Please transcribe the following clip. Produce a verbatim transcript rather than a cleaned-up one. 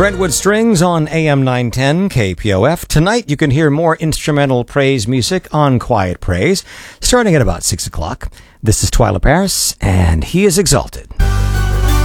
Brentwood Strings on A M nine ten K P O F. Tonight you can hear more instrumental praise music on Quiet Praise, starting at about six o'clock. This is Twyla Paris, and he is exalted.